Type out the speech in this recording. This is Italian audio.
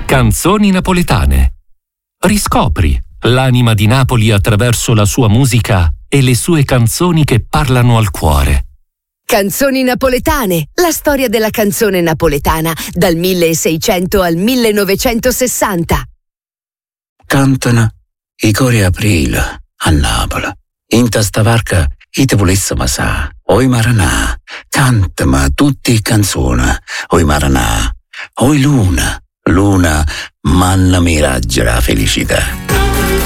Canzoni napoletane. Riscopri l'anima di Napoli attraverso la sua musica e le sue canzoni che parlano al cuore. Canzoni napoletane, la storia della canzone napoletana dal 1600 al 1960. Cantano i cori aprile a Napoli. In testa varca ite volessimo sa. Oi Maranà, cantama tutti canzoni. Oi Maranà, oi Luna, Luna, manna miraggia la felicità.